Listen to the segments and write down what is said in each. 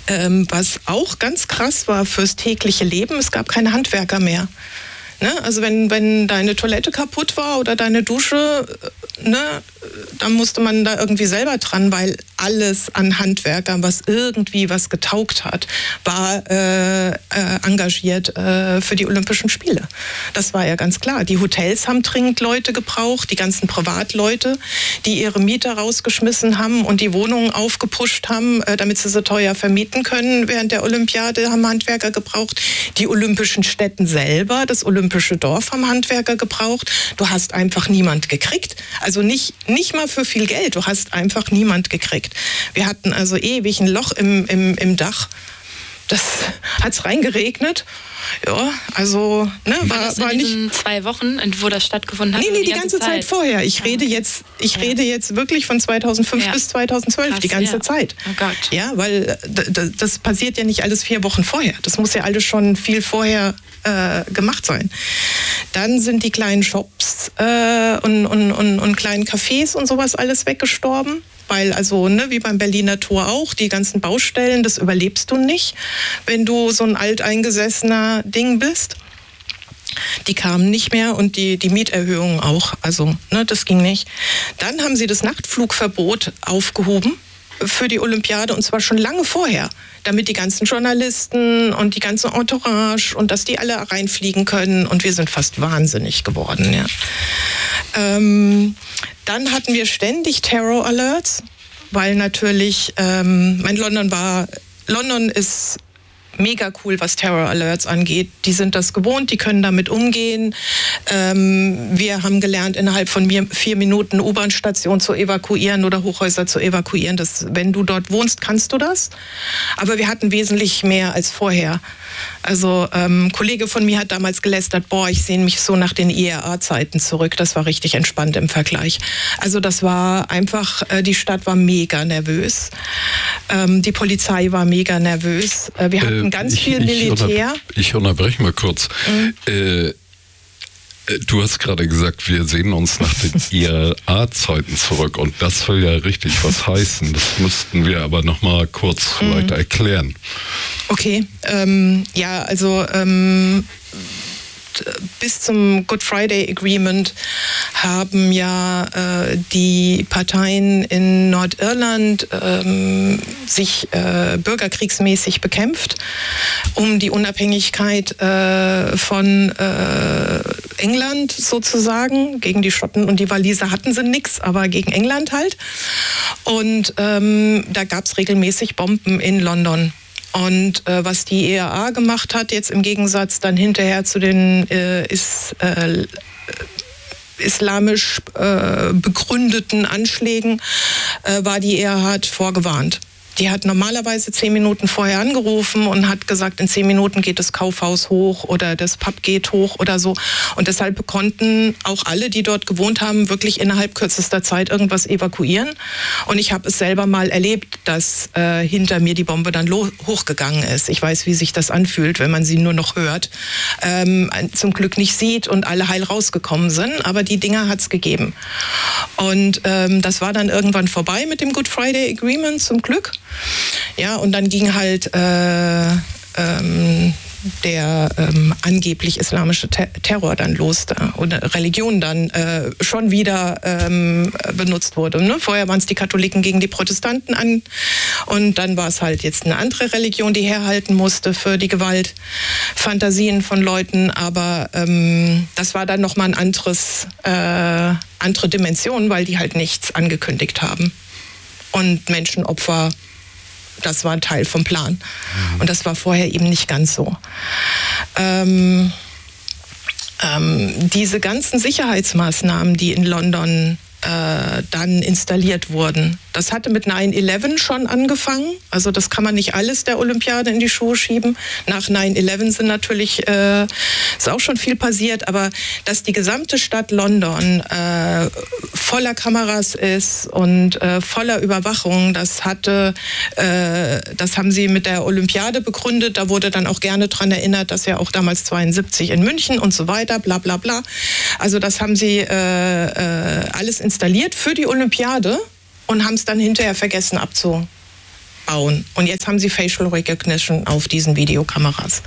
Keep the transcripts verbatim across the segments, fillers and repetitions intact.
Ähm, was auch ganz krass war fürs tägliche Leben, es gab keine Handwerker mehr. Ne? Also wenn, wenn deine Toilette kaputt war oder deine Dusche, ne, dann musste man da irgendwie selber dran, weil alles an Handwerkern, was irgendwie was getaugt hat, war äh, äh, engagiert äh, für die Olympischen Spiele. Das war ja ganz klar. Die Hotels haben dringend Leute gebraucht, die ganzen Privatleute, die ihre Mieter rausgeschmissen haben und die Wohnungen aufgepusht haben, äh, damit sie sie teuer vermieten können. Während der Olympiade haben Handwerker gebraucht. Die Olympischen Stätten selber, das Olympische Dorf, haben Handwerker gebraucht. Du hast einfach niemand gekriegt. Also nicht, nicht mal für viel Geld. Du hast einfach niemand gekriegt. Wir hatten also ewig ein Loch im, im, im Dach. Das hat's reingeregnet. Ja, also ne, war, war, das war in nicht diesen zwei Wochen, wo das stattgefunden hat. Nee, nee, die, die ganze, ganze Zeit? Zeit vorher. Ich ja. rede jetzt, ich ja. rede jetzt wirklich von zweitausendfünf ja. bis zweitausendzwölf, Krass, die ganze ja. Zeit. Oh Gott. Ja, weil d- das passiert ja nicht alles vier Wochen vorher. Das muss ja alles schon viel vorher äh, gemacht sein. Dann sind die kleinen Shops äh, und, und, und, und kleinen Cafés und sowas alles weggestorben. Weil also, ne, wie beim Berliner Tor auch, die ganzen Baustellen, das überlebst du nicht, wenn du so ein alteingesessener Ding bist. Die kamen nicht mehr und die, die Mieterhöhungen auch. Also, ne, das ging nicht. Dann haben sie das Nachtflugverbot aufgehoben für die Olympiade und zwar schon lange vorher, damit die ganzen Journalisten und die ganze Entourage und dass die alle reinfliegen können und wir sind fast wahnsinnig geworden. Ja. Ähm, dann hatten wir ständig Terror Alerts, weil natürlich, ähm, mein London war, London ist mega cool, was Terror Alerts angeht. Die sind das gewohnt, die können damit umgehen. Ähm, wir haben gelernt, innerhalb von vier Minuten U-Bahn-Stationen zu evakuieren oder Hochhäuser zu evakuieren. Das, wenn du dort wohnst, kannst du das. Aber wir hatten wesentlich mehr als vorher. Also ähm, ein Kollege von mir hat damals gelästert, boah, ich sehne mich so nach den I R A-Zeiten zurück. Das war richtig entspannt im Vergleich. Also das war einfach, äh, die Stadt war mega nervös. Ähm, die Polizei war mega nervös. Äh, wir hatten äh, ganz ich, viel Militär. Ich, ich unterbreche mal kurz. Mhm. Äh, Du hast gerade gesagt, wir sehen uns nach den I R A-Zeiten zurück und das soll ja richtig was heißen. Das müssten wir aber noch mal kurz mhm. weiter erklären. Okay, ähm, ja, also ähm, bis zum Good Friday Agreement haben ja äh, die Parteien in Nordirland ähm, sich äh, bürgerkriegsmäßig bekämpft, um die Unabhängigkeit äh, von äh, England sozusagen. Gegen die Schotten und die Waliser hatten sie nichts, aber gegen England halt. Und ähm, da gab es regelmäßig Bomben in London. Und äh, was die E R A gemacht hat, jetzt im Gegensatz dann hinterher zu den äh, ist, äh, islamisch äh, begründeten Anschlägen, äh, war die E R A hat vorgewarnt. Die hat normalerweise zehn Minuten vorher angerufen und hat gesagt, in zehn Minuten geht das Kaufhaus hoch oder das Pub geht hoch oder so. Und deshalb konnten auch alle, die dort gewohnt haben, wirklich innerhalb kürzester Zeit irgendwas evakuieren. Und ich habe es selber mal erlebt, dass äh, hinter mir die Bombe dann lo- hochgegangen ist. Ich weiß, wie sich das anfühlt, wenn man sie nur noch hört. Ähm, zum Glück nicht sieht und alle heil rausgekommen sind. Aber die Dinger hat es gegeben. Und ähm, das war dann irgendwann vorbei mit dem Good Friday Agreement, zum Glück. Ja, und dann ging halt äh, ähm, der ähm, angeblich islamische Ter- Terror dann los da und Religion dann äh, schon wieder ähm, benutzt wurde. Ne? Vorher waren es die Katholiken gegen die Protestanten an und dann war es halt jetzt eine andere Religion, die herhalten musste für die Gewaltfantasien von Leuten, aber ähm, das war dann nochmal ein anderes, äh, andere Dimension, weil die halt nichts angekündigt haben und Menschenopfer, das war ein Teil vom Plan. Mhm. Und das war vorher eben nicht ganz so. Ähm, ähm, diese ganzen Sicherheitsmaßnahmen, die in London äh, dann installiert wurden, das hatte mit nine eleven schon angefangen. Also das kann man nicht alles der Olympiade in die Schuhe schieben. Nach nine eleven sind natürlich, äh, ist auch schon viel passiert, aber dass die gesamte Stadt London äh, voller Kameras ist und äh, voller Überwachung, das hatte, äh, das haben sie mit der Olympiade begründet. Da wurde dann auch gerne dran erinnert, dass ja auch damals zweiundsiebzig in München und so weiter, bla bla bla. Also das haben sie äh, äh, alles installiert für die Olympiade und haben es dann hinterher vergessen abzu, bauen. Und jetzt haben sie Facial Recognition auf diesen Videokameras.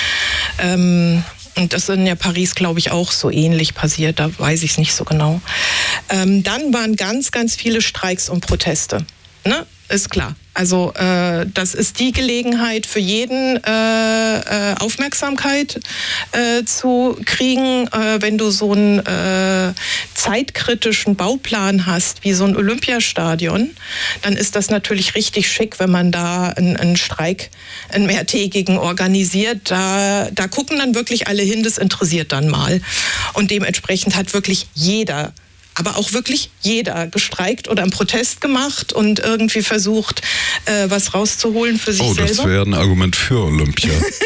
Ähm, und das ist in ja Paris, glaube ich, auch so ähnlich passiert. Da weiß ich es nicht so genau. Ähm, dann waren ganz, ganz viele Streiks und Proteste. Ne? Ist klar. Also äh, das ist die Gelegenheit für jeden, äh, äh, Aufmerksamkeit äh, zu kriegen. Äh, wenn du so einen äh, zeitkritischen Bauplan hast, wie so ein Olympiastadion, dann ist das natürlich richtig schick, wenn man da einen, einen Streik, einen mehrtägigen organisiert. Da, da gucken dann wirklich alle hin, das interessiert dann mal. Und dementsprechend hat wirklich jeder, aber auch wirklich jeder gestreikt oder einen Protest gemacht und irgendwie versucht, äh, was rauszuholen für sich oh, selber. Oh, das wäre ein Argument für Olympia.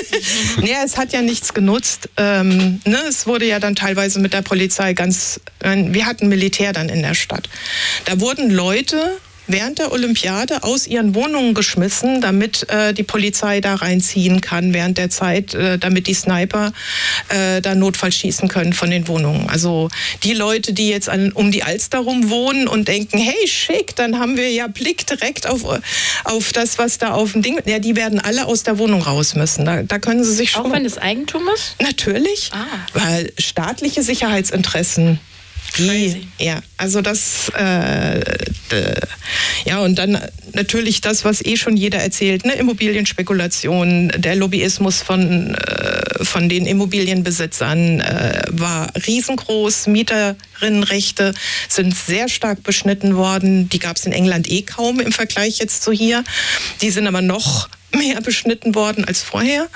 Ja, es hat ja nichts genutzt. Ähm, ne? Es wurde ja dann teilweise mit der Polizei ganz... Äh, wir hatten Militär dann in der Stadt. Da wurden Leute während der Olympiade aus ihren Wohnungen geschmissen, damit äh, die Polizei da reinziehen kann während der Zeit, äh, damit die Sniper äh, da Notfall schießen können von den Wohnungen. Also die Leute, die jetzt an, um die Alster rum wohnen und denken, hey, schick, dann haben wir ja Blick direkt auf, auf das, was da auf dem Ding... Ja, die werden alle aus der Wohnung raus müssen. Da, da können sie sich schon... Auch wenn es Eigentum ist? Natürlich, ah. weil staatliche Sicherheitsinteressen... Die, ja, also das, äh, d, ja, und dann natürlich das, was eh schon jeder erzählt, ne, Immobilienspekulation, der Lobbyismus von, äh, von den Immobilienbesitzern äh, war riesengroß, Mieterinnenrechte sind sehr stark beschnitten worden, die gab es in England eh kaum im Vergleich jetzt zu hier, die sind aber noch mehr beschnitten worden als vorher.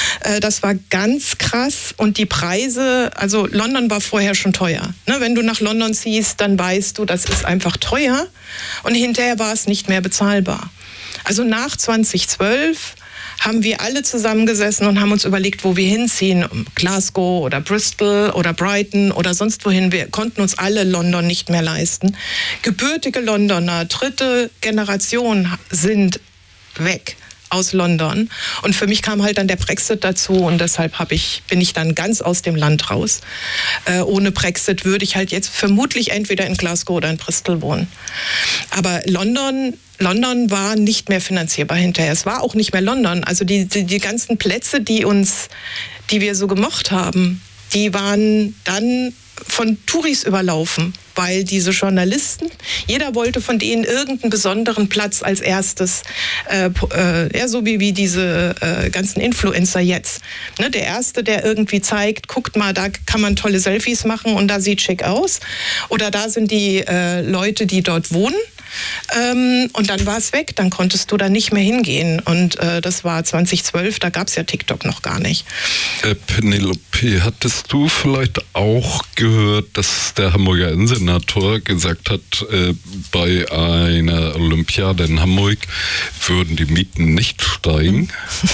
Das war ganz krass und die Preise, also London war vorher schon teuer. Wenn du nach London ziehst, dann weißt du, das ist einfach teuer und hinterher war es nicht mehr bezahlbar. Also nach zweitausendzwölf haben wir alle zusammengesessen und haben uns überlegt, wo wir hinziehen. Glasgow oder Bristol oder Brighton oder sonst wohin. Wir konnten uns alle London nicht mehr leisten. Gebürtige Londoner, dritte Generation sind weg aus London. Und für mich kam halt dann der Brexit dazu und deshalb hab ich, bin ich dann ganz aus dem Land raus. Äh, ohne Brexit würde ich halt jetzt vermutlich entweder in Glasgow oder in Bristol wohnen. Aber London, London war nicht mehr finanzierbar hinterher. Es war auch nicht mehr London. Also die, die, die ganzen Plätze, die uns, die wir so gemocht haben, die waren dann von Touris überlaufen, weil diese Journalisten, jeder wollte von denen irgendeinen besonderen Platz als erstes, äh, äh, ja, so wie, wie diese äh, ganzen Influencer jetzt. Ne, der Erste, der irgendwie zeigt, guckt mal, da kann man tolle Selfies machen und da sieht schick aus. Oder da sind die äh, Leute, die dort wohnen. Ähm, und dann war es weg, dann konntest du da nicht mehr hingehen. Und äh, das war zweitausendzwölf, da gab es ja TikTok noch gar nicht. Äh, Penelope, hattest du vielleicht auch gehört, dass der Hamburger Innensenator gesagt hat, äh, bei einer Olympiade in Hamburg würden die Mieten nicht steigen?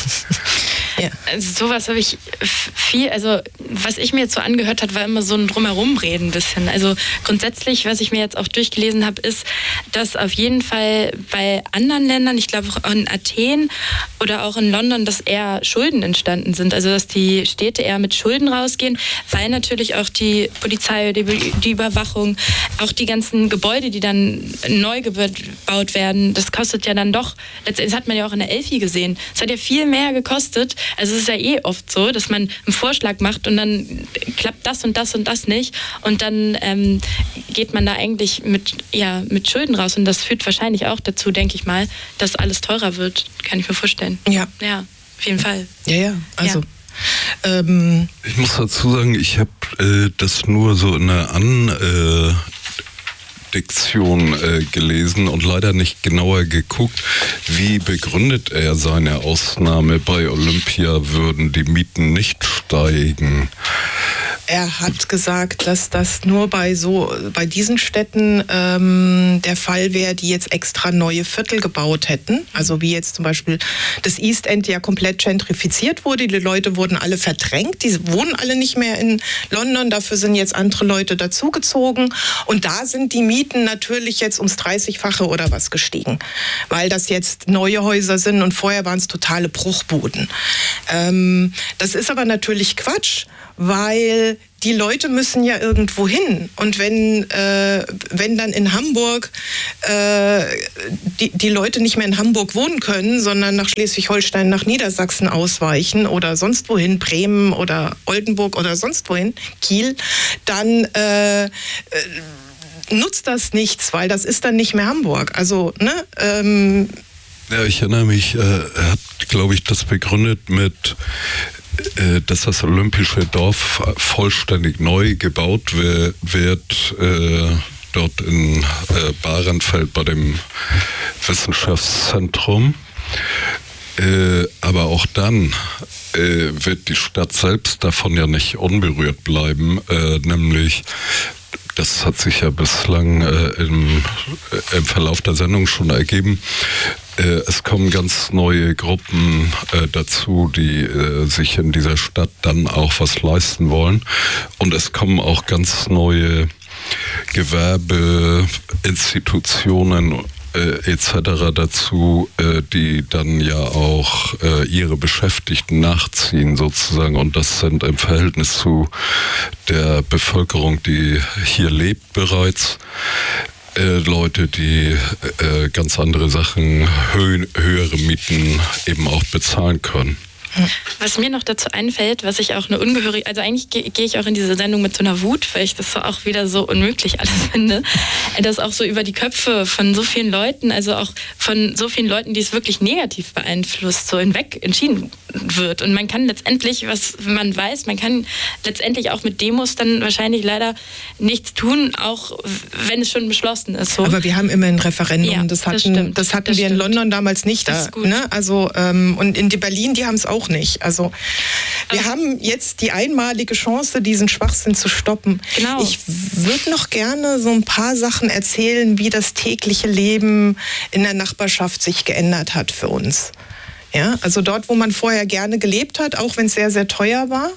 Ja. Also sowas habe ich viel, also was ich mir jetzt so angehört habe, war immer so ein Drumherumreden ein bisschen. Also grundsätzlich, was ich mir jetzt auch durchgelesen habe, ist, dass auf jeden Fall bei anderen Ländern, ich glaube auch in Athen oder auch in London, dass eher Schulden entstanden sind. Also dass die Städte eher mit Schulden rausgehen, weil natürlich auch die Polizei, die, die Überwachung, auch die ganzen Gebäude, die dann neu gebaut werden, das kostet ja dann doch, letztendlich hat man ja auch in der Elfi gesehen, es hat ja viel mehr gekostet. Also es ist ja eh oft so, dass man einen Vorschlag macht und dann klappt das und das und das nicht und dann ähm, geht man da eigentlich mit, ja, mit Schulden raus und das führt wahrscheinlich auch dazu, denke ich mal, dass alles teurer wird, kann ich mir vorstellen. Ja. Ja, auf jeden Fall. Ja, ja, also... Ja. Ähm, ich muss dazu sagen, ich habe äh, das nur so in der An... Äh, Diktion äh, gelesen und leider nicht genauer geguckt, wie begründet er seine Ausnahme bei Olympia, würden die Mieten nicht steigen. Er hat gesagt, dass das nur bei so bei diesen Städten ähm, der Fall wäre, die jetzt extra neue Viertel gebaut hätten. Also wie jetzt zum Beispiel das East End ja komplett gentrifiziert wurde. Die Leute wurden alle verdrängt. Die wohnen alle nicht mehr in London. Dafür sind jetzt andere Leute dazugezogen. Und da sind die Mieten natürlich jetzt ums dreißigfache oder was gestiegen. Weil das jetzt neue Häuser sind und vorher waren es totale Bruchbuden. Ähm, das ist aber natürlich Quatsch. weil die Leute müssen ja irgendwo hin. Und wenn, äh, wenn dann in Hamburg äh, die, die Leute nicht mehr in Hamburg wohnen können, sondern nach Schleswig-Holstein, nach Niedersachsen ausweichen oder sonst wohin, Bremen oder Oldenburg oder sonst wohin, Kiel, dann äh, äh, nutzt das nichts, weil das ist dann nicht mehr Hamburg. Also, ne? Ähm, ja, ich erinnere mich, äh, er hat, glaube ich, das begründet mit, äh, dass das olympische Dorf vollständig neu gebaut wird, äh, dort in äh, Bahrenfeld bei dem Wissenschaftszentrum. Äh, aber auch dann äh, wird die Stadt selbst davon ja nicht unberührt bleiben, äh, nämlich das hat sich ja bislang äh, im, äh, im Verlauf der Sendung schon ergeben. Äh, es kommen ganz neue Gruppen äh, dazu, die äh, sich in dieser Stadt dann auch was leisten wollen. Und es kommen auch ganz neue Gewerbeinstitutionen Äh, et cetera dazu, äh, die dann ja auch äh, ihre Beschäftigten nachziehen sozusagen, und das sind im Verhältnis zu der Bevölkerung, die hier lebt bereits, äh, Leute, die äh, ganz andere Sachen, hö- höhere Mieten eben auch bezahlen können. Was mir noch dazu einfällt, was ich auch eine ungehörige, also eigentlich gehe geh ich auch in diese Sendung mit so einer Wut, weil ich das so auch wieder so unmöglich alles finde, dass auch so über die Köpfe von so vielen Leuten, also auch von so vielen Leuten, die es wirklich negativ beeinflusst, so hinweg entschieden wird. Und man kann letztendlich, was man weiß, man kann letztendlich auch mit Demos dann wahrscheinlich leider nichts tun, auch wenn es schon beschlossen ist. So. Aber wir haben immer ein Referendum, ja, das hatten, das stimmt, das hatten das wir stimmt. in London damals nicht. Das Da, ist gut. ne? Also, ähm, und in die Berlin, die haben es auch nicht. Also wir Aber haben jetzt die einmalige Chance, diesen Schwachsinn zu stoppen. Genau. Ich würde noch gerne so ein paar Sachen erzählen, wie das tägliche Leben in der Nachbarschaft sich geändert hat für uns. Ja, also dort, wo man vorher gerne gelebt hat, auch wenn es sehr, sehr teuer war,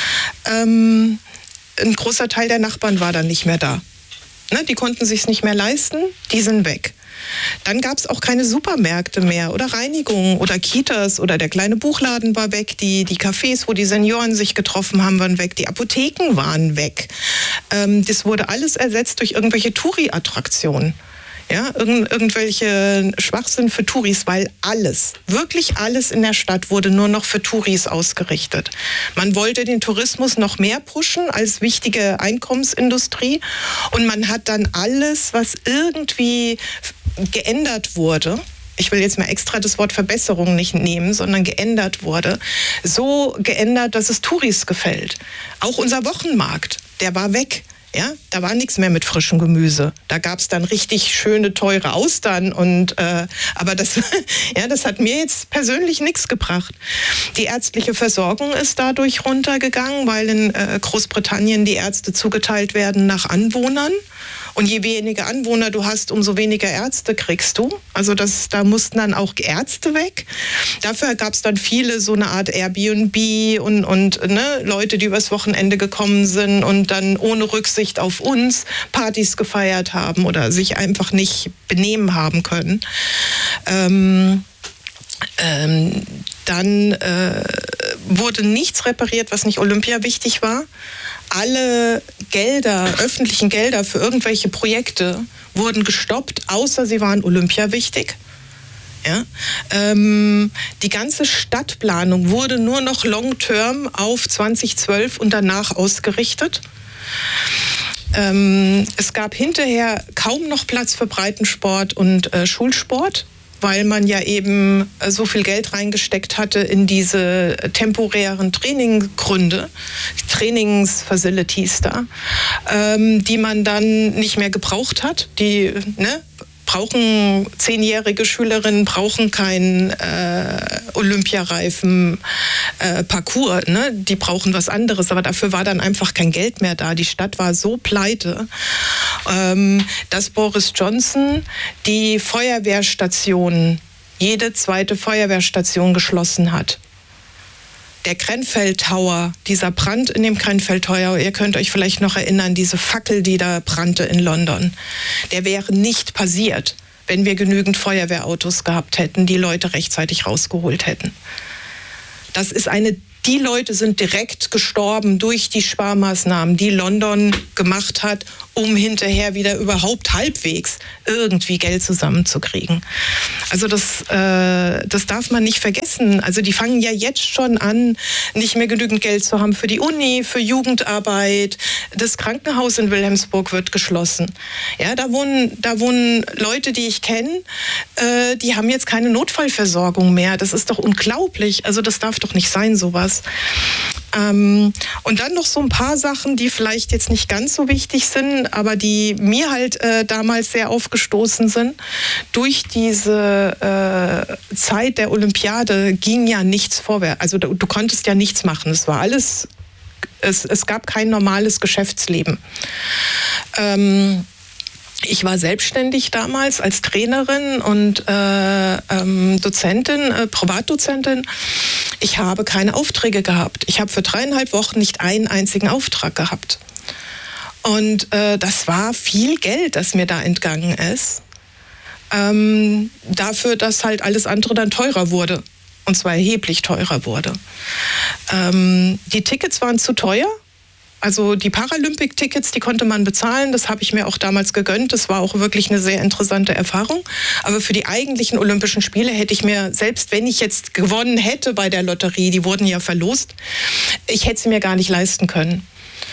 ähm, ein großer Teil der Nachbarn war dann nicht mehr da. Ne, die konnten sich es nicht mehr leisten, die sind weg. Dann gab es auch keine Supermärkte mehr oder Reinigungen oder Kitas oder der kleine Buchladen war weg, die, die Cafés, wo die Senioren sich getroffen haben, waren weg, die Apotheken waren weg. Ähm, das wurde alles ersetzt durch irgendwelche Touri-Attraktionen. Ja, irgend, irgendwelche Schwachsinn für Touris, weil alles, wirklich alles in der Stadt wurde nur noch für Touris ausgerichtet. Man wollte den Tourismus noch mehr pushen als wichtige Einkommensindustrie und man hat dann alles, was irgendwie geändert wurde, ich will jetzt mal extra das Wort Verbesserung nicht nehmen, sondern geändert wurde, so geändert, dass es Touris gefällt. Auch unser Wochenmarkt, der war weg. Ja, da war nichts mehr mit frischem Gemüse. Da gab es dann richtig schöne, teure Austern. Und, äh, aber das, ja, das hat mir jetzt persönlich nichts gebracht. Die ärztliche Versorgung ist dadurch runtergegangen, weil in äh, Großbritannien die Ärzte zugeteilt werden nach Anwohnern. Und je weniger Anwohner du hast, umso weniger Ärzte kriegst du. Also das, da mussten dann auch Ärzte weg. Dafür gab es dann viele so eine Art Airbnb und, und ne, Leute, die übers Wochenende gekommen sind und dann ohne Rücksicht auf uns Partys gefeiert haben oder sich einfach nicht benehmen haben können. Ähm, ähm, dann äh, wurde nichts repariert, was nicht Olympia wichtig war. Alle Gelder, öffentlichen Gelder für irgendwelche Projekte wurden gestoppt, außer sie waren Olympia wichtig. Ja? Ähm, die ganze Stadtplanung wurde nur noch long-term auf zweitausendzwölf und danach ausgerichtet. Ähm, es gab hinterher kaum noch Platz für Breitensport und äh, Schulsport, weil man ja eben so viel Geld reingesteckt hatte in diese temporären Traininggründe, Trainingsfacilities da, ähm, die man dann nicht mehr gebraucht hat. Die ne, brauchen zehnjährige Schülerinnen brauchen keinen äh, Olympiareifen äh, Parcours, ne? Die brauchen was anderes, aber dafür war dann einfach kein Geld mehr da. Die Stadt war so pleite, ähm, dass Boris Johnson die Feuerwehrstation, jede zweite Feuerwehrstation geschlossen hat. Der Grenfell Tower, dieser Brand in dem Grenfell Tower, ihr könnt euch vielleicht noch erinnern, diese Fackel, die da brannte in London, der wäre nicht passiert, wenn wir genügend Feuerwehrautos gehabt hätten, die Leute rechtzeitig rausgeholt hätten. Das ist eine Die Leute sind direkt gestorben durch die Sparmaßnahmen, die London gemacht hat, um hinterher wieder überhaupt halbwegs irgendwie Geld zusammenzukriegen. Also das, äh, das darf man nicht vergessen. Also die fangen ja jetzt schon an, nicht mehr genügend Geld zu haben für die Uni, für Jugendarbeit. Das Krankenhaus in Wilhelmsburg wird geschlossen. Ja, da wohnen, da wohnen Leute, die ich kenne, äh, die haben jetzt keine Notfallversorgung mehr. Das ist doch unglaublich. Also das darf doch nicht sein, sowas. Ähm, und dann noch so ein paar Sachen, die vielleicht jetzt nicht ganz so wichtig sind, aber die mir halt äh, damals sehr aufgestoßen sind. Durch diese äh, Zeit der Olympiade ging ja nichts vorwärts. Also du, du konntest ja nichts machen. Es war alles, es, es gab kein normales Geschäftsleben. Ähm, Ich war selbstständig damals als Trainerin und äh, ähm, Dozentin, äh, Privatdozentin. Ich habe keine Aufträge gehabt. Ich habe für dreieinhalb Wochen nicht einen einzigen Auftrag gehabt. Und äh, das war viel Geld, das mir da entgangen ist. Ähm, dafür, dass halt alles andere dann teurer wurde. Und zwar erheblich teurer wurde. Ähm, die Tickets waren zu teuer. Also die Paralympic-Tickets, die konnte man bezahlen. Das habe ich mir auch damals gegönnt. Das war auch wirklich eine sehr interessante Erfahrung. Aber für die eigentlichen Olympischen Spiele hätte ich mir, selbst wenn ich jetzt gewonnen hätte bei der Lotterie, die wurden ja verlost, ich hätte sie mir gar nicht leisten können.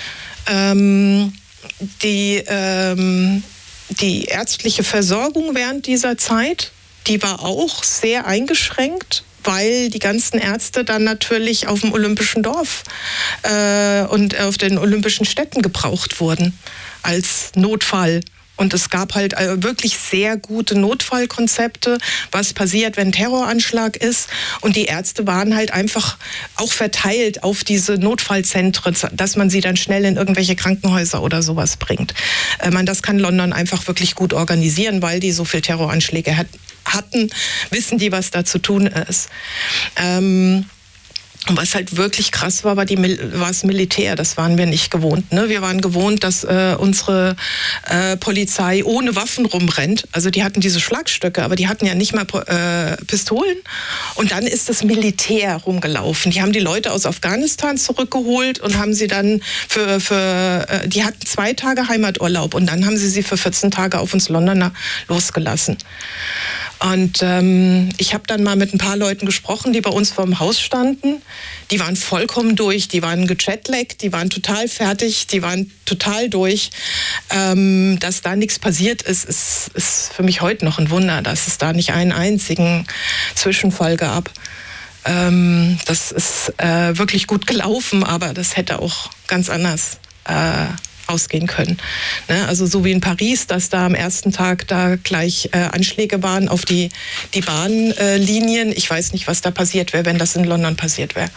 Ähm, die, ähm, die ärztliche Versorgung während dieser Zeit, die war auch sehr eingeschränkt, weil die ganzen Ärzte dann natürlich auf dem Olympischen Dorf äh, und auf den Olympischen Städten gebraucht wurden als Notfall. Und es gab halt wirklich sehr gute Notfallkonzepte, was passiert, wenn ein Terroranschlag ist. Und die Ärzte waren halt einfach auch verteilt auf diese Notfallzentren, dass man sie dann schnell in irgendwelche Krankenhäuser oder sowas bringt. Äh, man, das kann London einfach wirklich gut organisieren, weil die so viel Terroranschläge hat, hatten, wissen die, was da zu tun ist. Ähm, Und was halt wirklich krass war, war, die, war das Militär. Das waren wir nicht gewohnt. Ne? Wir waren gewohnt, dass äh, unsere äh, Polizei ohne Waffen rumrennt. Also die hatten diese Schlagstöcke, aber die hatten ja nicht mal äh, Pistolen. Und dann ist das Militär rumgelaufen. Die haben die Leute aus Afghanistan zurückgeholt und haben sie dann für, für äh, die hatten zwei Tage Heimaturlaub und dann haben sie sie für vierzehn Tage auf uns Londoner losgelassen. Und ähm, ich habe dann mal mit ein paar Leuten gesprochen, die bei uns vor dem Haus standen. Die waren vollkommen durch, die waren gejetlaggt, die waren total fertig, die waren total durch. Ähm, dass da nichts passiert ist, ist, ist für mich heute noch ein Wunder, dass es da nicht einen einzigen Zwischenfall gab. Ähm, das ist äh, wirklich gut gelaufen, aber das hätte auch ganz anders äh, ausgehen können. Ne? Also so wie in Paris, dass da am ersten Tag da gleich äh, Anschläge waren auf die, die Bahnlinien. Äh, ich weiß nicht, was da passiert wäre, wenn das in London passiert wäre.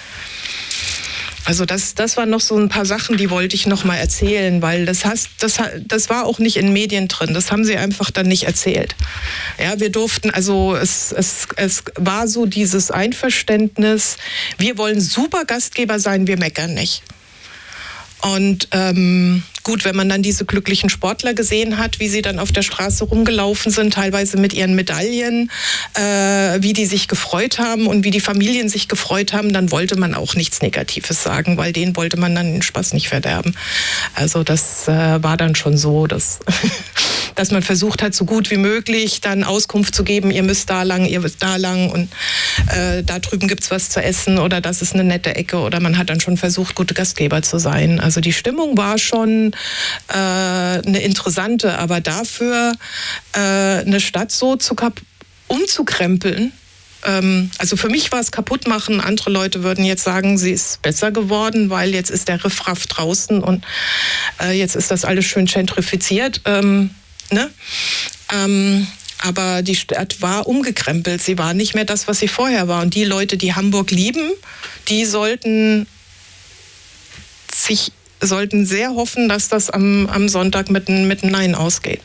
Also das, das waren noch so ein paar Sachen, die wollte ich noch mal erzählen, weil das, hast, das, das war auch nicht in Medien drin. Das haben sie einfach dann nicht erzählt. Ja, wir durften, also es, es, es war so dieses Einverständnis, wir wollen super Gastgeber sein, wir meckern nicht. Und ähm, gut, wenn man dann diese glücklichen Sportler gesehen hat, wie sie dann auf der Straße rumgelaufen sind, teilweise mit ihren Medaillen, äh, wie die sich gefreut haben und wie die Familien sich gefreut haben, dann wollte man auch nichts Negatives sagen, weil denen wollte man dann den Spaß nicht verderben. Also das äh, war dann schon so, dass, dass man versucht hat, so gut wie möglich dann Auskunft zu geben, ihr müsst da lang, ihr müsst da lang und äh, da drüben gibt's was zu essen oder das ist eine nette Ecke oder man hat dann schon versucht, gute Gastgeber zu sein. Also die Stimmung war schon äh, eine interessante, aber dafür äh, eine Stadt so zu kap- umzukrempeln, ähm, also für mich war es kaputt machen. Andere Leute würden jetzt sagen, sie ist besser geworden, weil jetzt ist der Riffraff draußen und äh, jetzt ist das alles schön gentrifiziert. Ähm, ne? ähm, aber die Stadt war umgekrempelt. Sie war nicht mehr das, was sie vorher war. Und die Leute, die Hamburg lieben, die sollten sich sollten sehr hoffen, dass das am, am Sonntag mit, mit einem Nein ausgeht.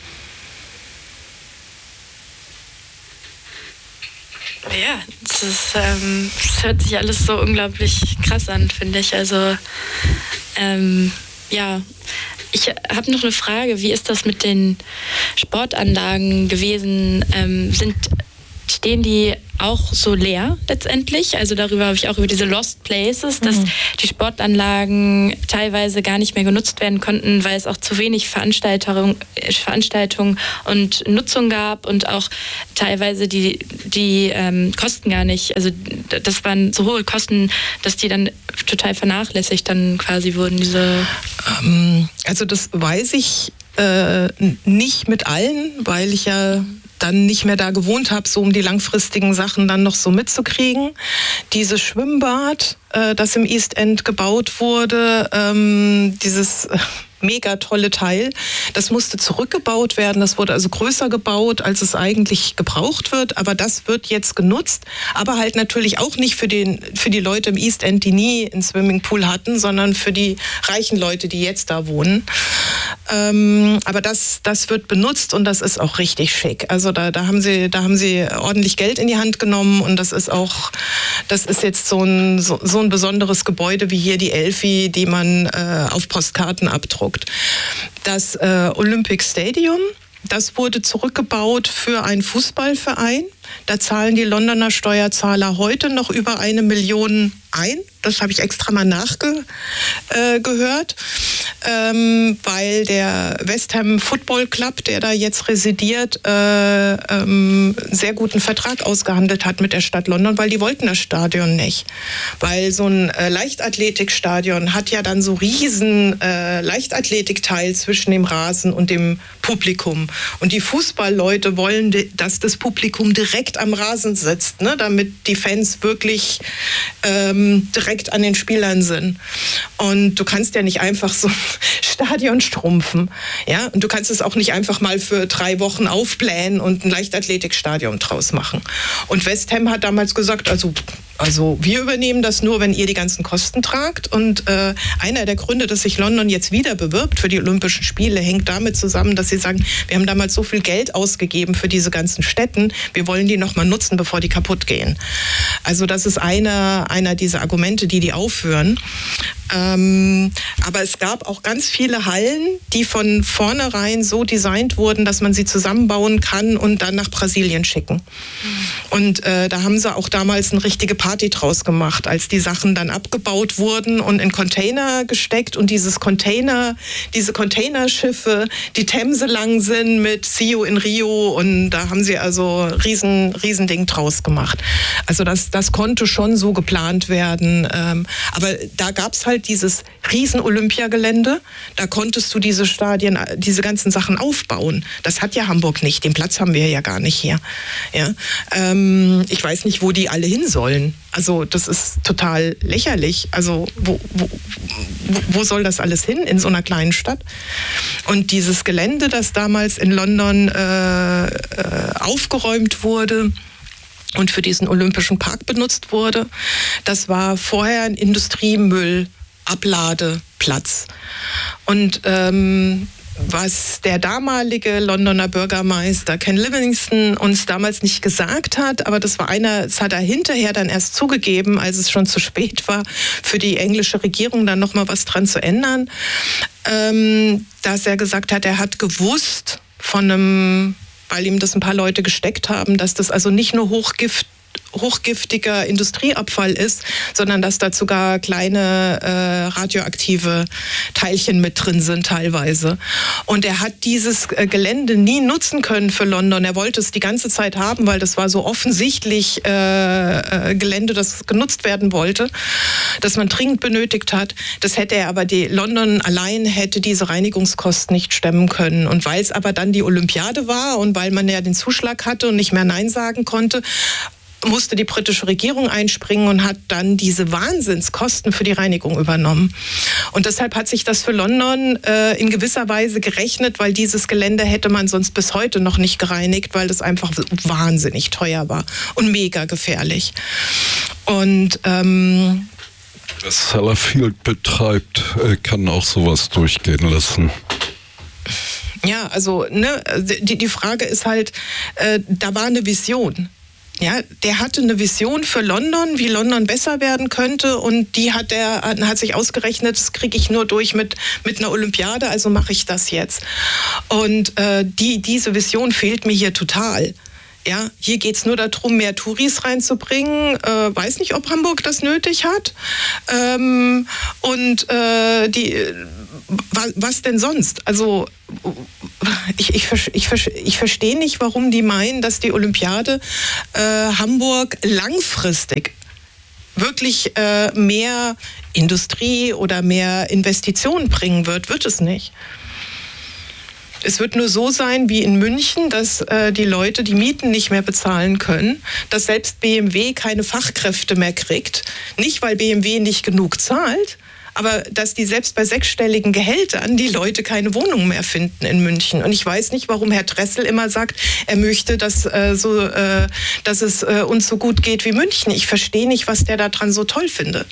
Ja, das, ist, ähm, das hört sich alles so unglaublich krass an, finde ich. Also, ähm, ja, ich habe noch eine Frage. Wie ist das mit den Sportanlagen gewesen? Ähm, sind, stehen die auch so leer letztendlich. Also darüber habe ich auch über diese Lost Places, dass mhm. die Sportanlagen teilweise gar nicht mehr genutzt werden konnten, weil es auch zu wenig Veranstaltung, Veranstaltung und Nutzung gab und auch teilweise die, die ähm, Kosten gar nicht, also das waren so hohe Kosten, dass die dann total vernachlässigt dann quasi wurden, diese... Ähm, also das weiß ich äh, nicht mit allen, weil ich ja dann nicht mehr da gewohnt habe, so um die langfristigen Sachen dann noch so mitzukriegen. Dieses Schwimmbad, äh, das im East End gebaut wurde, ähm, dieses äh, mega tolle Teil, das musste zurückgebaut werden. Das wurde also größer gebaut, als es eigentlich gebraucht wird. Aber das wird jetzt genutzt. Aber halt natürlich auch nicht für, den, für die Leute im East End, die nie einen Swimmingpool hatten, sondern für die reichen Leute, die jetzt da wohnen. Ähm, aber das, das wird benutzt und das ist auch richtig schick. Also da, da, haben sie, da haben sie ordentlich Geld in die Hand genommen und das ist auch, das ist jetzt so ein, so, so ein besonderes Gebäude wie hier die Elfi, die man äh, auf Postkarten abdruckt. Das äh, Olympic Stadium, das wurde zurückgebaut für einen Fußballverein. Da zahlen die Londoner Steuerzahler heute noch über eine Million ein. Das habe ich extra mal nachgehört, ähm, weil der West Ham Football Club, der da jetzt residiert, äh, ähm, sehr guten Vertrag ausgehandelt hat mit der Stadt London, weil die wollten das Stadion nicht. Weil so ein äh, Leichtathletikstadion hat ja dann so riesen äh, Leichtathletikteil zwischen dem Rasen und dem Publikum. Und die Fußballleute wollen, dass das Publikum direkt am Rasen sitzt, ne, damit die Fans wirklich ähm, direkt an den Spielern sind. Und du kannst ja nicht einfach so ein Stadion schrumpfen. Ja? Und du kannst es auch nicht einfach mal für drei Wochen aufblähen und ein Leichtathletikstadion draus machen. Und West Ham hat damals gesagt, also Also wir übernehmen das nur, wenn ihr die ganzen Kosten tragt. Und äh, einer der Gründe, dass sich London jetzt wieder bewirbt für die Olympischen Spiele, hängt damit zusammen, dass sie sagen, wir haben damals so viel Geld ausgegeben für diese ganzen Städten, wir wollen die nochmal nutzen, bevor die kaputt gehen. Also das ist einer, einer dieser Argumente, die die aufführen. Ähm, aber es gab auch ganz viele Hallen, die von vornherein so designt wurden, dass man sie zusammenbauen kann und dann nach Brasilien schicken. Und äh, da haben sie auch damals eine richtige Party draus gemacht, als die Sachen dann abgebaut wurden und in Container gesteckt und dieses Container, diese Containerschiffe die Themse lang sind mit See You in Rio und da haben sie also riesen, riesen Ding draus gemacht. Also das, das konnte schon so geplant werden. Ähm, aber da gab es halt dieses riesen Olympiagelände, da konntest du diese Stadien, diese ganzen Sachen aufbauen. Das hat ja Hamburg nicht, den Platz haben wir ja gar nicht hier. Ja? Ähm, ich weiß nicht, wo die alle hin sollen. Also das ist total lächerlich. Also wo, wo, wo soll das alles hin in so einer kleinen Stadt? Und dieses Gelände, das damals in London äh, äh, aufgeräumt wurde und für diesen Olympischen Park benutzt wurde, das war vorher ein Industriemüllabladeplatz. Und ähm, was der damalige Londoner Bürgermeister Ken Livingstone uns damals nicht gesagt hat, aber das war einer, das hat er hinterher dann erst zugegeben, als es schon zu spät war, für die englische Regierung dann nochmal was dran zu ändern, ähm, dass er gesagt hat, er hat gewusst von einem, weil ihm das ein paar Leute gesteckt haben, dass das also nicht nur Hochgift hochgiftiger Industrieabfall ist, sondern dass da sogar kleine äh, radioaktive Teilchen mit drin sind teilweise. Und er hat dieses äh, Gelände nie nutzen können für London. Er wollte es die ganze Zeit haben, weil das war so offensichtlich äh, äh, Gelände, das genutzt werden wollte, das man dringend benötigt hat. Das hätte er aber, die London allein hätte diese Reinigungskosten nicht stemmen können. Und weil es aber dann die Olympiade war und weil man ja den Zuschlag hatte und nicht mehr Nein sagen konnte, musste die britische Regierung einspringen und hat dann diese Wahnsinnskosten für die Reinigung übernommen. Und deshalb hat sich das für London äh, in gewisser Weise gerechnet, weil dieses Gelände hätte man sonst bis heute noch nicht gereinigt, weil das einfach wahnsinnig teuer war und mega gefährlich. Und ähm, wer Sellafield betreibt, kann auch sowas durchgehen lassen. Ja, also ne, die, die Frage ist halt, äh, da war eine Vision. Ja, der hatte eine Vision für London, wie London besser werden könnte und die hat er hat sich ausgerechnet, das kriege ich nur durch mit mit einer Olympiade, also mache ich das jetzt. Und äh, die diese Vision fehlt mir hier total. Ja, hier geht es nur darum, mehr Touris reinzubringen. Äh, weiß nicht, ob Hamburg das nötig hat. Ähm, und äh, die, was, was denn sonst? Also ich, ich, ich, ich verstehe nicht, warum die meinen, dass die Olympiade äh, Hamburg langfristig wirklich äh, mehr Industrie oder mehr Investitionen bringen wird. Wird es nicht. Es wird nur so sein wie in München, dass äh, die Leute die Mieten nicht mehr bezahlen können, dass selbst B M W keine Fachkräfte mehr kriegt. Nicht, weil B M W nicht genug zahlt, aber dass die selbst bei sechsstelligen Gehältern die Leute keine Wohnung mehr finden in München. Und ich weiß nicht, warum Herr Dressel immer sagt, er möchte, dass, äh, so, äh, dass es äh, uns so gut geht wie München. Ich verstehe nicht, was der daran so toll findet.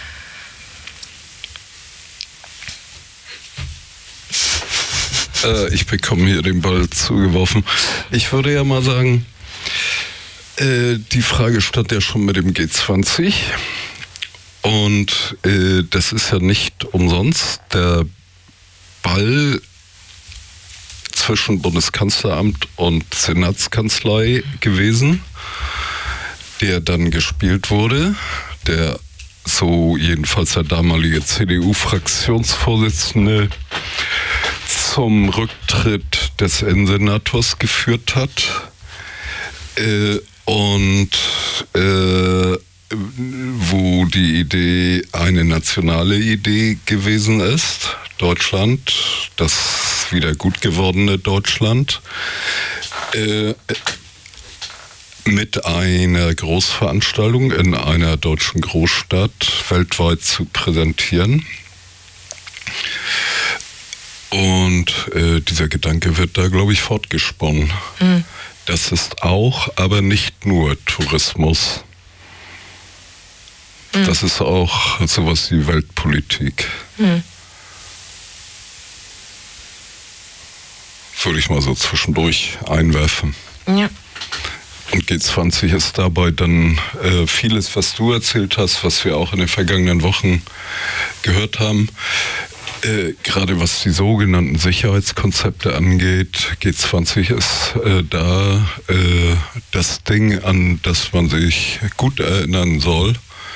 Ich bekomme hier den Ball zugeworfen. Ich würde ja mal sagen, äh, die Frage stand ja schon mit dem G zwanzig. Und äh, das ist ja nicht umsonst der Ball zwischen Bundeskanzleramt und Senatskanzlei gewesen, der dann gespielt wurde. Der, so jedenfalls der damalige C D U-Fraktionsvorsitzende, zum Rücktritt des Innensenators geführt hat äh, und äh, wo die Idee eine nationale Idee gewesen ist, Deutschland, das wieder gut gewordene Deutschland, äh, mit einer Großveranstaltung in einer deutschen Großstadt weltweit zu präsentieren. Und äh, dieser Gedanke wird da, glaube ich, fortgesponnen. Mhm. Das ist auch, aber nicht nur Tourismus. Mhm. Das ist auch sowas wie Weltpolitik. Mhm. Würde ich mal so zwischendurch einwerfen. Ja. Und G zwanzig ist dabei dann äh, vieles, was du erzählt hast, was wir auch in den vergangenen Wochen gehört haben. Äh, gerade was die sogenannten Sicherheitskonzepte angeht, G zwanzig ist äh, da äh, das Ding, an das man sich gut erinnern soll,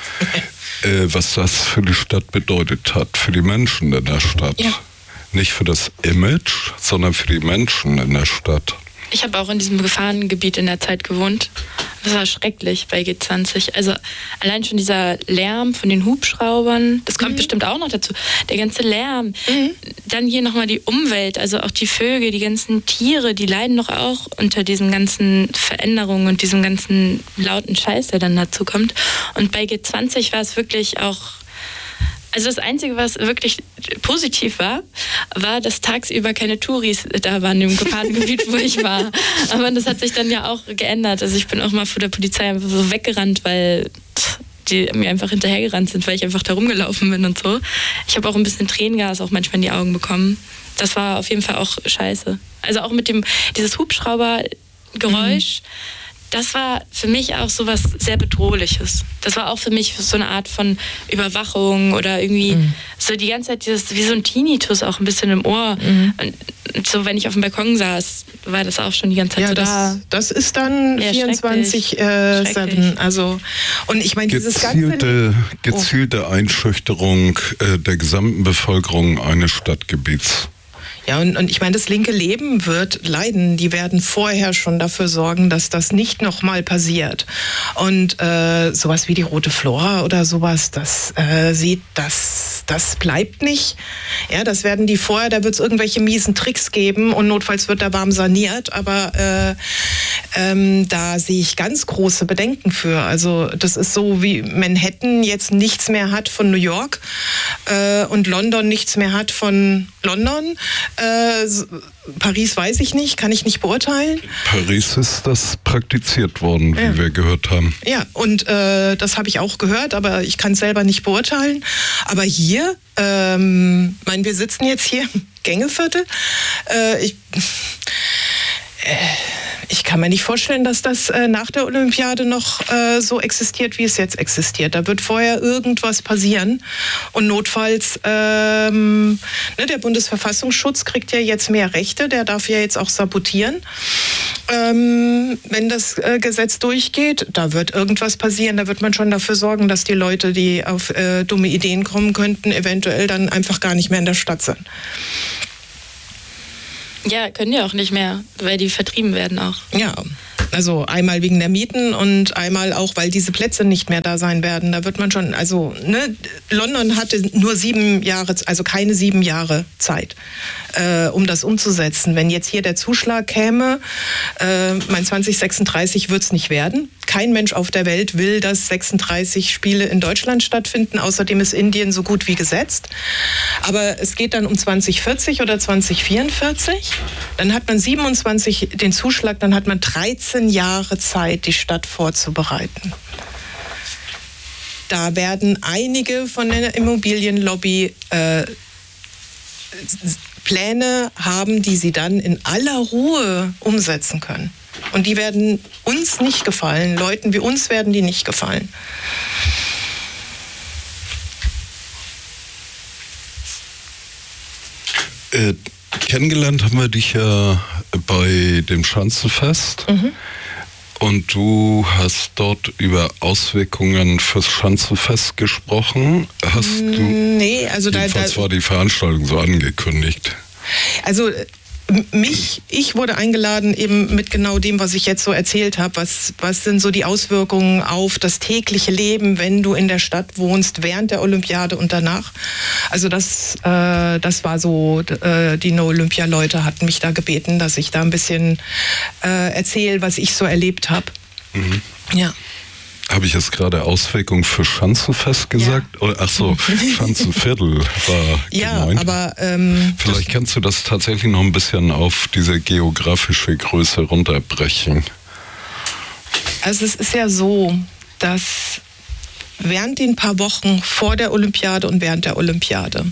äh, was das für die Stadt bedeutet hat, für die Menschen in der Stadt. Ja. Nicht für das Image, sondern für die Menschen in der Stadt. Ich habe auch in diesem Gefahrengebiet in der Zeit gewohnt. Das war schrecklich bei G zwanzig. Also allein schon dieser Lärm von den Hubschraubern, das kommt mhm. bestimmt auch noch dazu. Der ganze Lärm. Mhm. Dann hier nochmal die Umwelt, also auch die Vögel, die ganzen Tiere, die leiden doch auch unter diesen ganzen Veränderungen und diesem ganzen lauten Scheiß, der dann dazu kommt. Und bei G zwanzig war es wirklich auch... Also das Einzige, was wirklich positiv war, war, dass tagsüber keine Touris da waren im Gefahrengebiet, wo ich war. Aber das hat sich dann ja auch geändert. Also ich bin auch mal vor der Polizei einfach so weggerannt, weil die mir einfach hinterhergerannt sind, weil ich einfach da rumgelaufen bin und so. Ich habe auch ein bisschen Tränengas auch manchmal in die Augen bekommen. Das war auf jeden Fall auch scheiße. Also auch mit dem, dieses Hubschraubergeräusch, mhm. das war für mich auch so was sehr Bedrohliches. Das war auch für mich so eine Art von Überwachung oder irgendwie mhm. so die ganze Zeit dieses, wie so ein Tinnitus auch ein bisschen im Ohr. Mhm. Und so, wenn ich auf dem Balkon saß, war das auch schon die ganze Zeit ja, so das, da. Das ist dann ja, vierundzwanzig sieben. Äh, also, und ich meine, dieses gezielte, ganze... gezielte oh. Einschüchterung äh, der gesamten Bevölkerung eines Stadtgebiets. Ja, und, und ich meine, das linke Leben wird leiden. Die werden vorher schon dafür sorgen, dass das nicht nochmal passiert. Und äh, sowas wie die Rote Flora oder sowas, das äh, sieht, das, das bleibt nicht. Ja, das werden die vorher, da wird es irgendwelche miesen Tricks geben und notfalls wird da warm saniert. Aber äh, ähm, da sehe ich ganz große Bedenken für. Also das ist so, wie Manhattan jetzt nichts mehr hat von New York äh, und London nichts mehr hat von London. Äh, Paris weiß ich nicht, kann ich nicht beurteilen. Paris ist das praktiziert worden, wie ja. wir gehört haben. Ja, und äh, das habe ich auch gehört, aber ich kann es selber nicht beurteilen. Aber hier, ähm, mein, wir sitzen jetzt hier im Gängeviertel. Äh, ich, äh, Ich kann mir nicht vorstellen, dass das äh, nach der Olympiade noch äh, so existiert, wie es jetzt existiert. Da wird vorher irgendwas passieren. Und notfalls, ähm, ne, der Bundesverfassungsschutz kriegt ja jetzt mehr Rechte, der darf ja jetzt auch sabotieren. Ähm, wenn das äh, Gesetz durchgeht, da wird irgendwas passieren. Da wird man schon dafür sorgen, dass die Leute, die auf äh, dumme Ideen kommen könnten, eventuell dann einfach gar nicht mehr in der Stadt sind. Ja, können die auch nicht mehr, weil die vertrieben werden auch. Ja, also einmal wegen der Mieten und einmal auch, weil diese Plätze nicht mehr da sein werden. Da wird man schon, also ne, London hatte nur sieben Jahre, also keine sieben Jahre Zeit, äh, um das umzusetzen. Wenn jetzt hier der Zuschlag käme, äh, mein zwanzig sechsunddreißig wird es nicht werden. Kein Mensch auf der Welt will, dass sechsunddreißig Spiele in Deutschland stattfinden. Außerdem ist Indien so gut wie gesetzt. Aber es geht dann um zwanzig vierzig oder zwanzig vierundvierzig. Dann hat man siebenundzwanzig den Zuschlag, dann hat man dreizehn Jahre Zeit, die Stadt vorzubereiten. Da werden einige von der Immobilienlobby äh, Pläne haben, die sie dann in aller Ruhe umsetzen können. Und die werden uns nicht gefallen. Leuten wie uns werden die nicht gefallen. Äh, kennengelernt haben wir dich ja bei dem Schanzenfest. Mhm. Und du hast dort über Auswirkungen fürs Schanzenfest gesprochen. Hast du? Nee, also da, jedenfalls war die Veranstaltung so angekündigt. Also mich, ich wurde eingeladen eben mit genau dem, was ich jetzt so erzählt habe. Was, was sind so die Auswirkungen auf das tägliche Leben, wenn du in der Stadt wohnst, während der Olympiade und danach? Also das, äh, das war so, äh, die No-Olympia-Leute hatten mich da gebeten, dass ich da ein bisschen äh, erzähle, was ich so erlebt habe. Mhm. Ja. Habe ich jetzt gerade Auswirkungen für Schanzenfest gesagt? Ja. Ach so, Schanzenviertel war ja, gemeint. Aber ähm, vielleicht kannst du das tatsächlich noch ein bisschen auf diese geografische Größe runterbrechen. Also es ist ja so, dass während den paar Wochen vor der Olympiade und während der Olympiade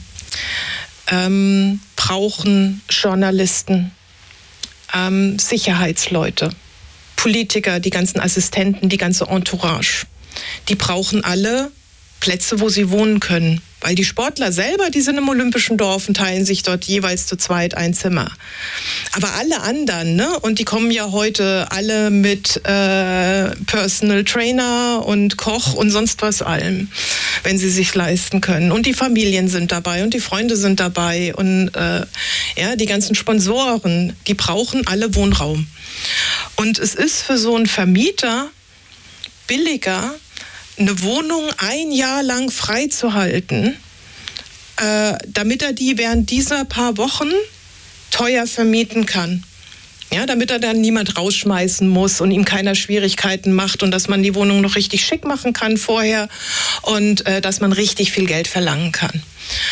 ähm, brauchen Journalisten, ähm, Sicherheitsleute, Politiker, die ganzen Assistenten, die ganze Entourage, die brauchen alle Plätze, wo sie wohnen können. Weil die Sportler selber, die sind im Olympischen Dorf und teilen sich dort jeweils zu zweit ein Zimmer. Aber alle anderen, ne? Und die kommen ja heute alle mit äh, Personal Trainer und Koch und sonst was allem, wenn sie sich leisten können. Und die Familien sind dabei und die Freunde sind dabei und äh, ja, die ganzen Sponsoren, die brauchen alle Wohnraum. Und es ist für so einen Vermieter billiger, eine Wohnung ein Jahr lang freizuhalten, äh, damit er die während dieser paar Wochen teuer vermieten kann. Ja, damit er dann niemand rausschmeißen muss und ihm keiner Schwierigkeiten macht und dass man die Wohnung noch richtig schick machen kann vorher und äh, dass man richtig viel Geld verlangen kann.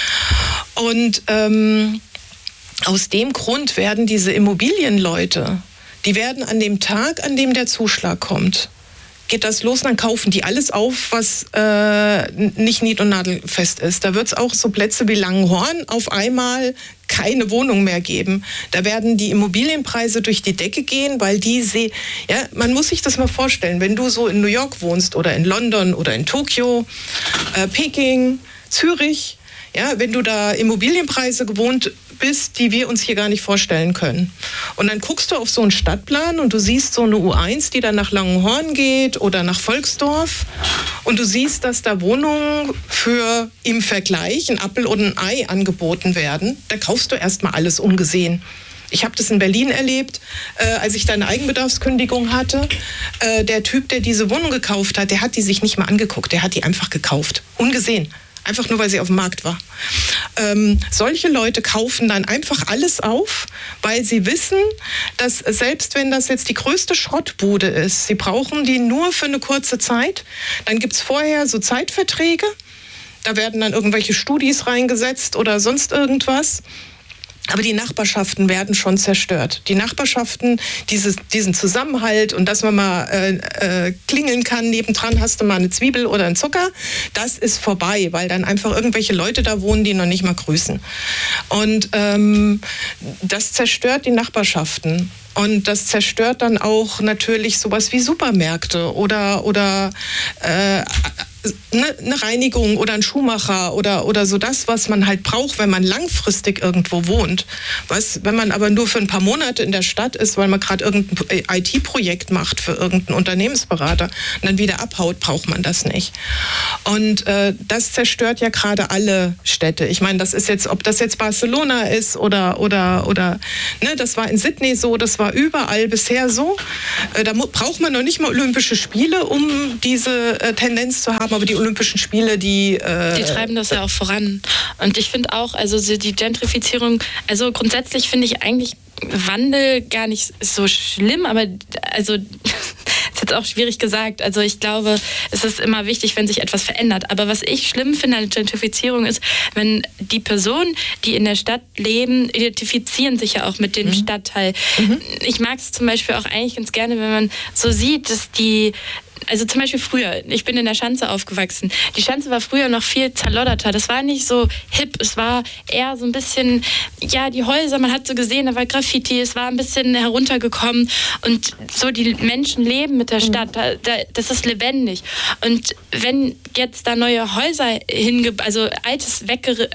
Und ähm, aus dem Grund werden diese Immobilienleute, die werden an dem Tag, an dem der Zuschlag kommt, geht das los, dann kaufen die alles auf, was äh, nicht nied- und nagelfest ist. Da wird es auch so Plätze wie Langenhorn auf einmal keine Wohnung mehr geben. Da werden die Immobilienpreise durch die Decke gehen, weil die sehen, ja, man muss sich das mal vorstellen, wenn du so in New York wohnst oder in London oder in Tokio, äh, Peking, Zürich, ja, wenn du da Immobilienpreise gewohnt bist, die wir uns hier gar nicht vorstellen können. Und dann guckst du auf so einen Stadtplan und du siehst so eine U eins, die dann nach Langenhorn geht oder nach Volksdorf und du siehst, dass da Wohnungen für im Vergleich ein Appel und ein Ei angeboten werden. Da kaufst du erstmal alles ungesehen. Ich habe das in Berlin erlebt, äh, als ich da eine Eigenbedarfskündigung hatte. Äh, der Typ, der diese Wohnung gekauft hat, der hat die sich nicht mal angeguckt, der hat die einfach gekauft, ungesehen. Einfach nur, weil sie auf dem Markt war. Ähm, solche Leute kaufen dann einfach alles auf, weil sie wissen, dass selbst wenn das jetzt die größte Schrottbude ist, sie brauchen die nur für eine kurze Zeit. Dann gibt es vorher so Zeitverträge. Da werden dann irgendwelche Studis reingesetzt oder sonst irgendwas. Aber die Nachbarschaften werden schon zerstört. Die Nachbarschaften, dieses, diesen Zusammenhalt und dass man mal äh, äh, klingeln kann, nebendran hast du mal eine Zwiebel oder einen Zucker, das ist vorbei, weil dann einfach irgendwelche Leute da wohnen, die noch nicht mal grüßen. Und ähm, das zerstört die Nachbarschaften. Und das zerstört dann auch natürlich sowas wie Supermärkte oder, oder äh, eine Reinigung oder ein Schuhmacher oder, oder so das, was man halt braucht, wenn man langfristig irgendwo wohnt. Was, wenn man aber nur für ein paar Monate in der Stadt ist, weil man gerade irgendein I T-Projekt macht für irgendeinen Unternehmensberater und dann wieder abhaut, braucht man das nicht. Und äh, das zerstört ja gerade alle Städte. Ich meine, das ist jetzt, ob das jetzt Barcelona ist oder, oder, oder ne, das war in Sydney so, das war überall bisher so. Äh, da braucht man noch nicht mal Olympische Spiele, um diese äh, Tendenz zu haben. Aber die Olympischen Spiele, die... Äh, die treiben das ja auch voran. Und ich finde auch, also die Gentrifizierung, also grundsätzlich finde ich eigentlich Wandel gar nicht so schlimm, aber also... ist jetzt auch schwierig gesagt. Also ich glaube, es ist immer wichtig, wenn sich etwas verändert. Aber was ich schlimm finde an der Gentrifizierung ist, wenn die Personen, die in der Stadt leben, identifizieren sich ja auch mit dem mhm. Stadtteil. Mhm. Ich mag es zum Beispiel auch eigentlich ganz gerne, wenn man so sieht, dass die Also zum Beispiel früher, ich bin in der Schanze aufgewachsen. Die Schanze war früher noch viel zerlodderter. Das war nicht so hip. Es war eher so ein bisschen, ja, die Häuser, man hat so gesehen, da war Graffiti, es war ein bisschen heruntergekommen. Und so die Menschen leben mit der Stadt. Da, da, das ist lebendig. Und wenn jetzt da neue Häuser hinge... also altes wegge...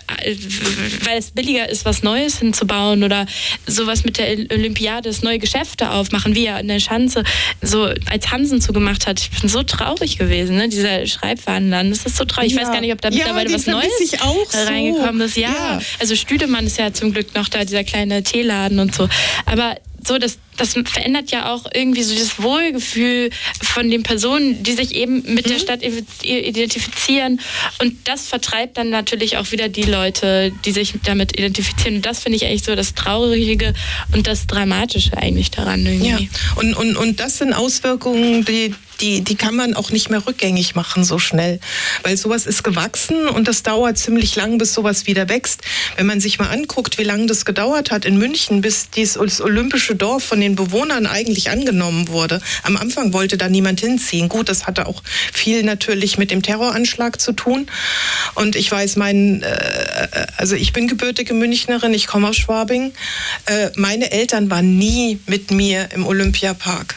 weil es billiger ist, was Neues hinzubauen oder sowas mit der Olympiade, das neue Geschäfte aufmachen, wie er in der Schanze so als Hansen zugemacht hat. Ich bin so traurig gewesen, ne? Dieser Schreibwarenladen. Das ist so traurig. Ich ja. weiß gar nicht, ob da ja, mittlerweile was Neues auch reingekommen so. ist. Ja. ja, also Stüdemann ist ja zum Glück noch da, dieser kleine Teeladen und so. Aber so, das, das verändert ja auch irgendwie so das Wohlgefühl von den Personen, die sich eben mit mhm. der Stadt identifizieren. Und das vertreibt dann natürlich auch wieder die Leute, die sich damit identifizieren. Und das finde ich eigentlich so das Traurige und das Dramatische eigentlich daran irgendwie. Ja. Und, und, und das sind Auswirkungen, die Die, die kann man auch nicht mehr rückgängig machen so schnell, weil sowas ist gewachsen und das dauert ziemlich lang, bis sowas wieder wächst. Wenn man sich mal anguckt, wie lange das gedauert hat in München, bis dieses olympische Dorf von den Bewohnern eigentlich angenommen wurde. Am Anfang wollte da niemand hinziehen. Gut, das hatte auch viel natürlich mit dem Terroranschlag zu tun. Und ich weiß, mein, äh, also ich bin gebürtige Münchnerin, ich komme aus Schwabing. Äh, meine Eltern waren nie mit mir im Olympiapark.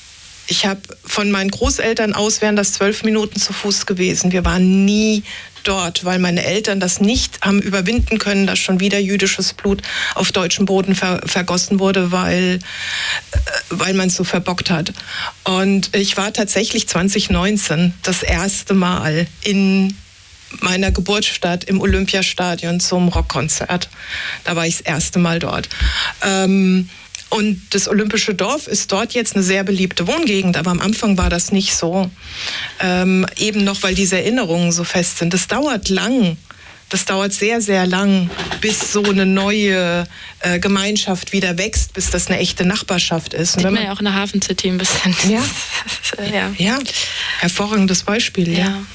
Ich habe von meinen Großeltern aus, wären das zwölf Minuten zu Fuß gewesen. Wir waren nie dort, weil meine Eltern das nicht haben überwinden können, dass schon wieder jüdisches Blut auf deutschem Boden ver- vergossen wurde, weil, äh, weil man es so verbockt hat. Und ich war tatsächlich zwanzig neunzehn das erste Mal in meiner Geburtsstadt im Olympiastadion zum Rockkonzert. Da war ich das erste Mal dort. Ähm, Und das Olympische Dorf ist dort jetzt eine sehr beliebte Wohngegend, aber am Anfang war das nicht so. Ähm, eben noch, weil diese Erinnerungen so fest sind. Das dauert lang. Das dauert sehr, sehr lang, bis so eine neue äh, Gemeinschaft wieder wächst, bis das eine echte Nachbarschaft ist. Sieht man ja auch in der Hafen City ein bisschen. Ja, ja. ja. Hervorragendes Beispiel, ja. ja.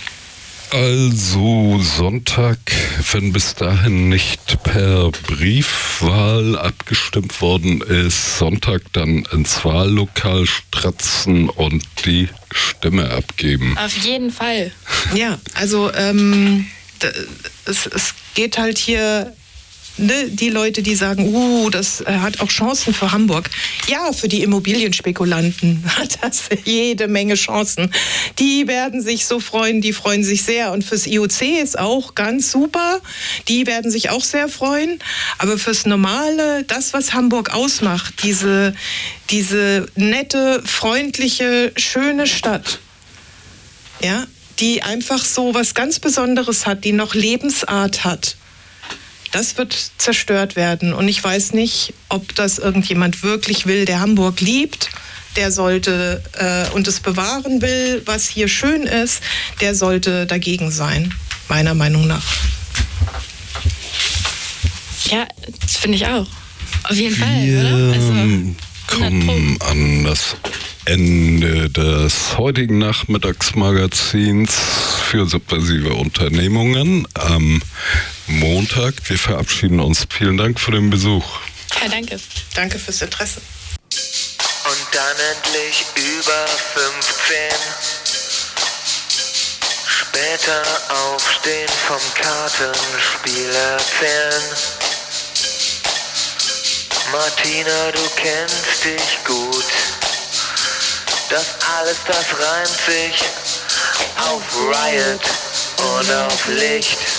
Also Sonntag, wenn bis dahin nicht per Briefwahl abgestimmt worden ist, Sonntag dann ins Wahllokal stratzen und die Stimme abgeben. Auf jeden Fall. Ja, also ähm, es, es geht halt hier... Ne, die Leute, die sagen, uh, das äh, hat auch Chancen für Hamburg. Ja, für die Immobilienspekulanten hat das jede Menge Chancen. Die werden sich so freuen, die freuen sich sehr. Und fürs I O C ist auch ganz super. Die werden sich auch sehr freuen. Aber fürs Normale, das, was Hamburg ausmacht, diese, diese nette, freundliche, schöne Stadt, ja, die einfach so was ganz Besonderes hat, die noch Lebensart hat, das wird zerstört werden. Und ich weiß nicht, ob das irgendjemand wirklich will, der Hamburg liebt. Der sollte äh, und es bewahren will, was hier schön ist, der sollte dagegen sein, meiner Meinung nach. Ja, das finde ich auch. Auf jeden Wir Fall, oder? Also, kommen an das Ende des heutigen Nachmittagsmagazins für subversive Unternehmungen. Am Montag. Wir verabschieden uns. Vielen Dank für den Besuch. Ja, danke. Danke fürs Interesse. Und dann endlich über fünfzehn. Später aufstehen, vom Kartenspiel erzählen. Martina, du kennst dich gut. Das alles, das reimt sich auf Riot und auf Licht.